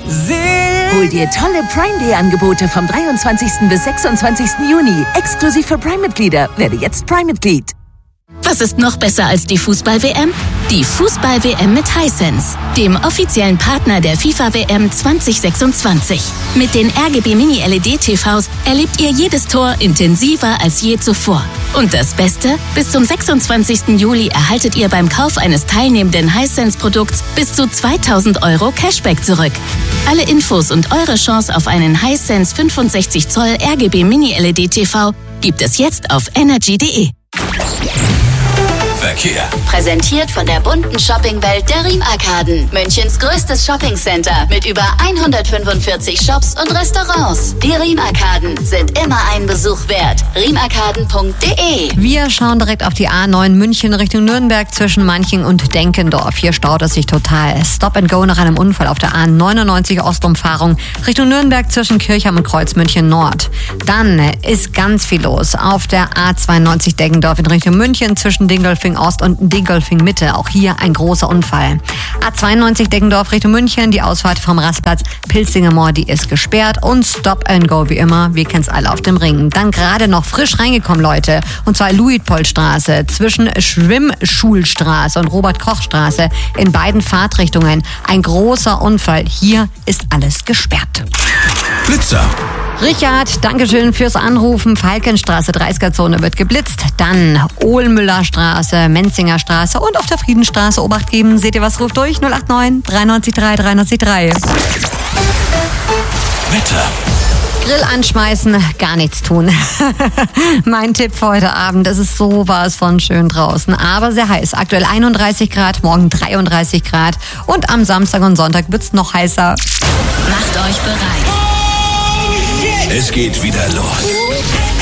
Hol dir tolle Prime Day Angebote vom 23. bis 26. Juni. Exklusiv für Prime-Mitglieder. Werde jetzt Prime-Mitglied. Was ist noch besser als die Fußball-WM? Die Fußball-WM mit Hisense, dem offiziellen Partner der FIFA-WM 2026. Mit den RGB Mini-LED-TVs erlebt ihr jedes Tor intensiver als je zuvor. Und das Beste? Bis zum 26. Juli erhaltet ihr beim Kauf eines teilnehmenden Hisense-Produkts bis zu 2.000 € Cashback zurück. Alle Infos und eure Chance auf einen Hisense 65 Zoll RGB Mini-LED-TV gibt es jetzt auf energy.de. Verkehr. Präsentiert von der bunten Shoppingwelt der Riem-Arkaden. Münchens größtes Shoppingcenter mit über 145 Shops und Restaurants. Die Riem-Arkaden sind immer einen Besuch wert. riemarkaden.de. Wir schauen direkt auf die A9 München Richtung Nürnberg zwischen Manching und Denkendorf. Hier staut es sich total. Stop and go nach einem Unfall auf der A99 Ostumfahrung Richtung Nürnberg zwischen Kirchheim und Kreuzmünchen Nord. Dann ist ganz viel los auf der A92 Deckendorf in Richtung München zwischen Dingolfing Ost und Dingolfing Mitte. Auch hier ein großer Unfall. A92 Deckendorf Richtung München, die Ausfahrt vom Rastplatz Pilzinger Moor, die ist gesperrt und Stop and Go wie immer. Wir kennen es alle auf dem Ring. Dann gerade noch frisch reingekommen, Leute. Und zwar Luitpoldstraße zwischen Schwimmschulstraße und Robert-Koch-Straße in beiden Fahrtrichtungen. Ein großer Unfall. Hier ist alles gesperrt. Blitzer. Richard, Dankeschön fürs Anrufen. Falkenstraße, 30er-Zone wird geblitzt. Dann Ohlmüllerstraße, Menzinger Straße und auf der Friedenstraße Obacht geben. Seht ihr was? Ruft durch 089 93 3 93 3. Wetter. Grill anschmeißen, gar nichts tun. Mein Tipp für heute Abend, es ist sowas von schön draußen, aber sehr heiß. Aktuell 31 Grad, morgen 33 Grad und am Samstag und Sonntag wird's noch heißer. Macht euch bereit. Es geht wieder los.